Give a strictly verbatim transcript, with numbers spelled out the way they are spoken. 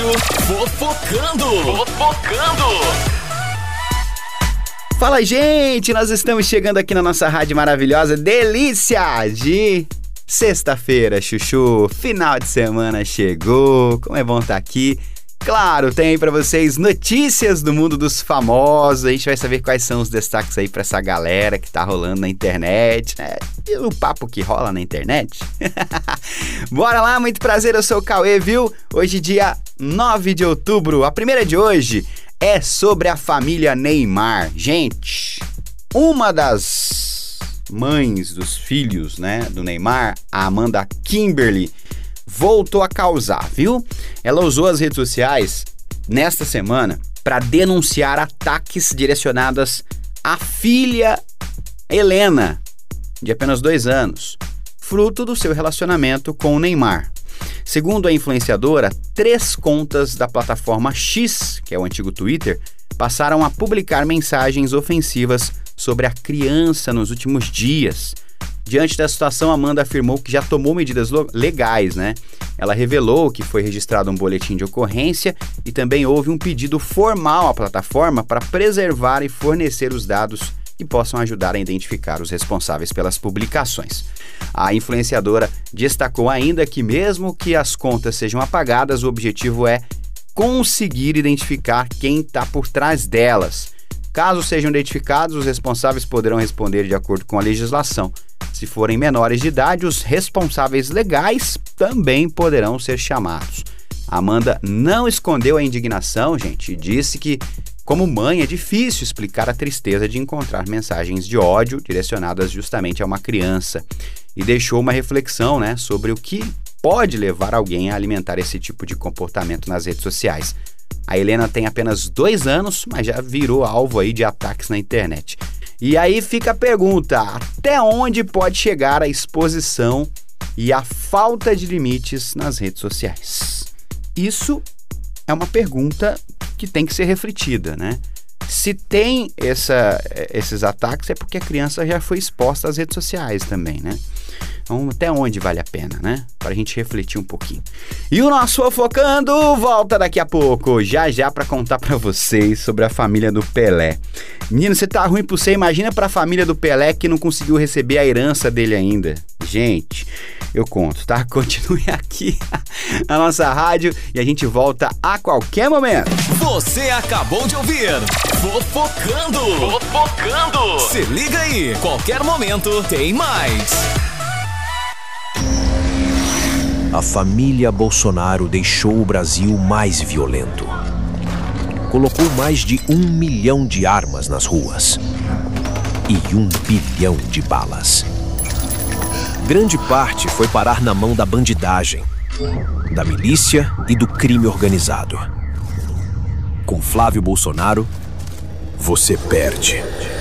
Rádio Fofocando. Fofocando. Fala, gente, nós estamos chegando aqui na nossa rádio maravilhosa, delícia de sexta-feira, chuchu, final de semana chegou, como é bom estar aqui. Claro, tem aí pra vocês notícias do mundo dos famosos, a gente vai saber quais são os destaques aí pra essa galera que tá rolando na internet, né? E o papo que rola na internet. Bora lá, muito prazer, eu sou o Cauê, viu? Hoje, dia nove de outubro, a primeira de hoje é sobre a família Neymar. Gente, uma das mães dos filhos, né, do Neymar, a Amanda Kimberly, voltou a causar, viu? Ela usou as redes sociais nesta semana para denunciar ataques direcionados à filha Helena, de apenas dois anos, fruto do seu relacionamento com o Neymar. Segundo a influenciadora, três contas da plataforma X, que é o antigo Twitter, passaram a publicar mensagens ofensivas sobre a criança nos últimos dias. Diante da situação, Amanda afirmou que já tomou medidas legais, né? Ela revelou que foi registrado um boletim de ocorrência e também houve um pedido formal à plataforma para preservar e fornecer os dados que possam ajudar a identificar os responsáveis pelas publicações. A influenciadora destacou ainda que mesmo que as contas sejam apagadas, o objetivo é conseguir identificar quem está por trás delas. Caso sejam identificados, os responsáveis poderão responder de acordo com a legislação. Se forem menores de idade, os responsáveis legais também poderão ser chamados. A Amanda não escondeu a indignação, gente, e disse que, como mãe, é difícil explicar a tristeza de encontrar mensagens de ódio direcionadas justamente a uma criança. E deixou uma reflexão, né, sobre o que pode levar alguém a alimentar esse tipo de comportamento nas redes sociais. A Helena tem apenas dois anos, mas já virou alvo aí de ataques na internet. E aí fica a pergunta, até onde pode chegar a exposição e a falta de limites nas redes sociais? Isso é uma pergunta que tem que ser refletida, né? Se tem essa, esses ataques é porque a criança já foi exposta às redes sociais também, né? Então, até onde vale a pena, né? Para a gente refletir um pouquinho. E o nosso Fofocando volta daqui a pouco, já já para contar para vocês sobre a família do Pelé. Menino, você tá ruim pra você, imagina pra família do Pelé que não conseguiu receber a herança dele ainda. Gente, eu conto, tá? Continue aqui na nossa rádio e a gente volta a qualquer momento. Você acabou de ouvir Fofocando. Fofocando. Se liga aí, qualquer momento tem mais. A família Bolsonaro deixou o Brasil mais violento. Colocou mais de um milhão de armas nas ruas e um bilhão de balas. Grande parte foi parar na mão da bandidagem, da milícia e do crime organizado. Com Flávio Bolsonaro, você perde.